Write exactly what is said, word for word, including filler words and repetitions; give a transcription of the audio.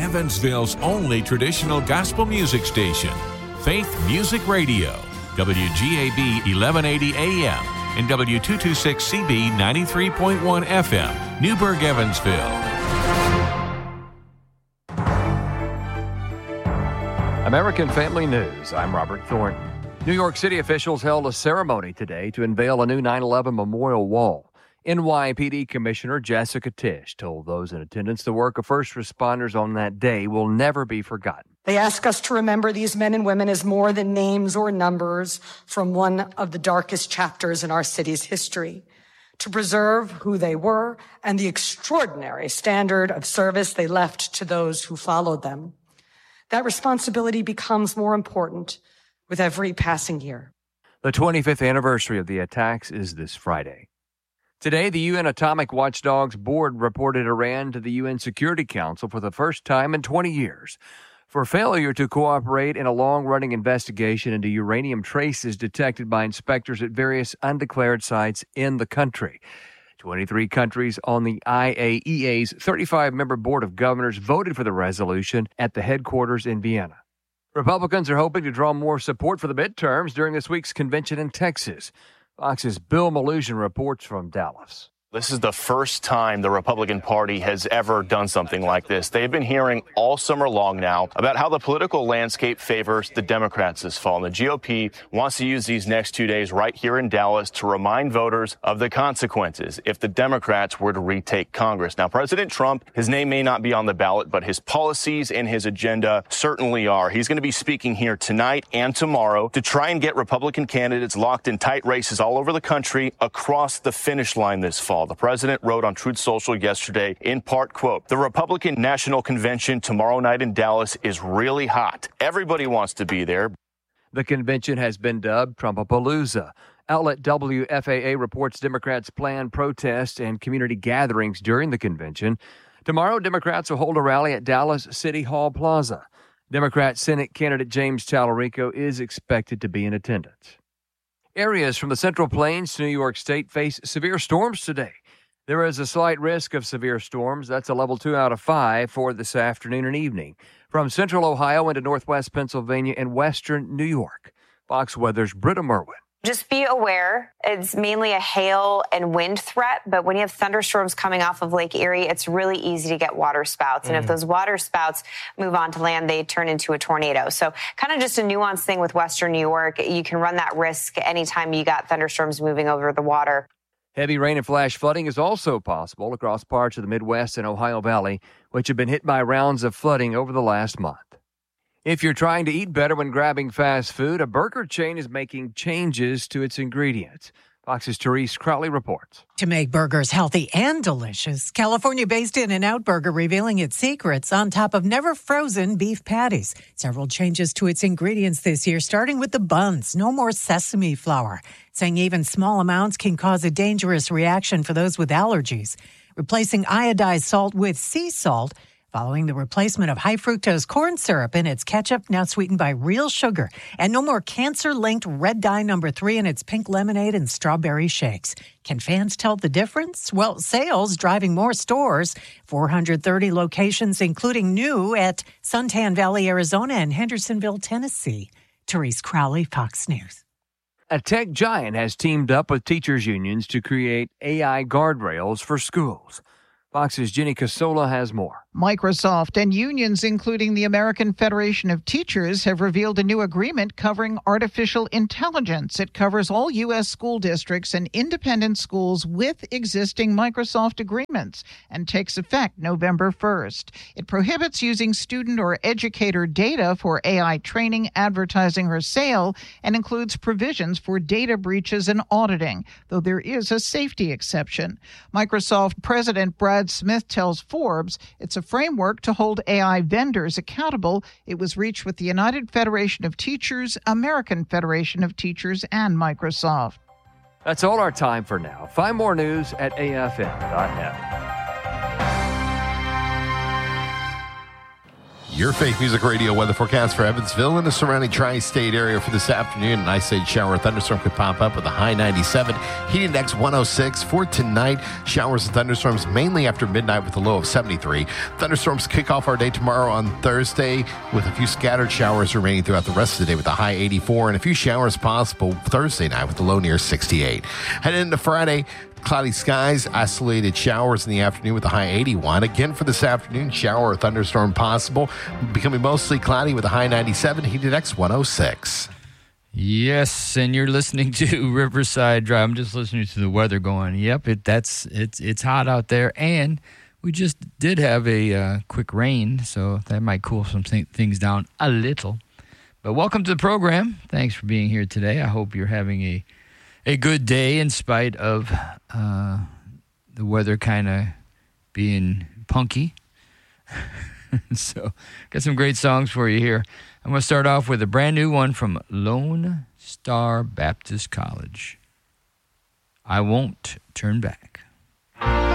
Evansville's only traditional gospel music station, Faith Music Radio, W G A B eleven eighty A M and W two twenty-six C B ninety-three point one F M, Newburgh, Evansville. American Family News, I'm Robert Thornton. New York City officials held a ceremony today to unveil a new nine eleven memorial wall. N Y P D Commissioner Jessica Tisch told those in attendance the work of first responders on that day will never be forgotten. They ask us to remember these men and women as more than names or numbers from one of the darkest chapters in our city's history, to preserve who they were and the extraordinary standard of service they left to those who followed them. That responsibility becomes more important with every passing year. The twenty-fifth anniversary of the attacks is this Friday. Today, the U N Atomic Watchdog's board reported Iran to the U N Security Council for the first time in twenty years for failure to cooperate in a long-running investigation into uranium traces detected by inspectors at various undeclared sites in the country. twenty-three countries on the I A E A's thirty-five member Board of Governors voted for the resolution at the headquarters in Vienna. Republicans are hoping to draw more support for the midterms during this week's convention in Texas. Fox's Bill Maluzhin reports from Dallas. This is the first time the Republican Party has ever done something like this. They've been hearing all summer long now about how the political landscape favors the Democrats this fall. And the G O P wants to use these next two days right here in Dallas to remind voters of the consequences if the Democrats were to retake Congress. Now, President Trump, his name may not be on the ballot, but his policies and his agenda certainly are. He's going to be speaking here tonight and tomorrow to try and get Republican candidates locked in tight races all over the country across the finish line this fall. The president wrote on Truth Social yesterday, in part, quote, "The Republican National Convention tomorrow night in Dallas is really hot. Everybody wants to be there." The convention has been dubbed Trumpapalooza. Outlet W F A A reports Democrats plan protests and community gatherings during the convention. Tomorrow, Democrats will hold a rally at Dallas City Hall Plaza. Democrat Senate candidate James Tallarico is expected to be in attendance. Areas from the Central Plains to New York State face severe storms today. There is a slight risk of severe storms. That's a level two out of five for this afternoon and evening. From central Ohio into northwest Pennsylvania and western New York. Fox Weather's Britta Merwin. Just be aware, it's mainly a hail and wind threat, but when you have thunderstorms coming off of Lake Erie, it's really easy to get water spouts. Mm. And if those water spouts move on to land, they turn into a tornado. So kind of just a nuanced thing with western New York. You can run that risk anytime you got thunderstorms moving over the water. Heavy rain and flash flooding is also possible across parts of the Midwest and Ohio Valley, which have been hit by rounds of flooding over the last month. If you're trying to eat better when grabbing fast food, a burger chain is making changes to its ingredients. Fox's Therese Crowley reports. To make burgers healthy and delicious, California-based In-N-Out Burger revealing its secrets on top of never-frozen beef patties. Several changes to its ingredients this year, starting with the buns. No more sesame flour, saying even small amounts can cause a dangerous reaction for those with allergies. Replacing iodized salt with sea salt, following the replacement of high-fructose corn syrup in its ketchup, now sweetened by real sugar. And no more cancer-linked red dye number three in its pink lemonade and strawberry shakes. Can fans tell the difference? Well, sales driving more stores. four hundred thirty locations, including new at Suntan Valley, Arizona, and Hendersonville, Tennessee. Therese Crowley, Fox News. A tech giant has teamed up with teachers' unions to create A I guardrails for schools. Fox's Jenny Casola has more. Microsoft and unions, including the American Federation of Teachers, have revealed a new agreement covering artificial intelligence. It covers all U S school districts and independent schools with existing Microsoft agreements and takes effect November first. It prohibits using student or educator data for A I training, advertising, or sale, and includes provisions for data breaches and auditing, though there is a safety exception. Microsoft President Brad Smith tells Forbes it's a framework to hold A I vendors accountable. It was reached with the United Federation of Teachers, American Federation of Teachers, and Microsoft. That's all our time for now. Find more news at A F M dot net. Your Faith Music Radio weather forecast for Evansville and the surrounding tri-state area for this afternoon. An isolated shower or thunderstorm could pop up with a high ninety-seven. Heat index one oh six. For tonight, showers and thunderstorms mainly after midnight with a low of seventy-three. Thunderstorms kick off our day tomorrow on Thursday with a few scattered showers remaining throughout the rest of the day with a high eighty-four and a few showers possible Thursday night with a low near sixty-eight. Heading into Friday, cloudy skies, isolated showers in the afternoon with a high eighty-one. Again for this afternoon, shower or thunderstorm possible, becoming mostly cloudy with a high ninety-seven, heat index one oh six. Yes, and you're listening to Riverside Drive. I'm just listening to the weather going, yep, it that's it's it's hot out there, and we just did have a uh, quick rain, so that might cool some th- things down a little. But welcome to the program. Thanks for being here today. I hope you're having a A good day in spite of uh, the weather kind of being punky. So, got some great songs for you here. I'm going to start off with a brand new one from Lone Star Baptist College. I Won't Turn Back.